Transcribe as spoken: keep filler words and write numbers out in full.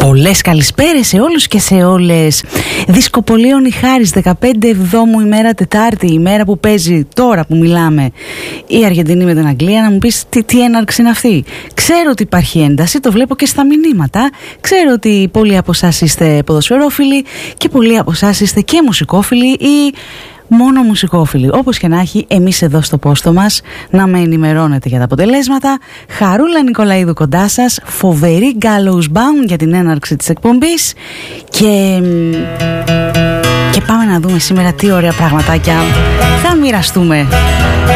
Πολλές καλησπέρες σε όλους και σε όλες. Δισκοπολίων η Χάρης, δεκαπέντε Εβδόμου, ημέρα Τετάρτη, ημέρα που παίζει τώρα που μιλάμε η Αργεντινή με την Αγγλία. Να μου πεις τι, τι έναρξη είναι αυτή. Ξέρω ότι υπάρχει ένταση, το βλέπω και στα μηνύματα. Ξέρω ότι πολλοί από εσάς είστε ποδοσφαιρόφιλοι και πολλοί από εσάς είστε και μουσικόφιλοι ή μόνο μουσικόφιλοι. Όπως και να έχει, εμείς εδώ στο πόστο μας να με ενημερώνετε για τα αποτελέσματα. Χαρούλα Νικολαίδου κοντά σας, φοβερή Gallows Bound για την έναρξη της εκπομπής και... και πάμε να δούμε σήμερα τι ωραία πραγματάκια θα μοιραστούμε.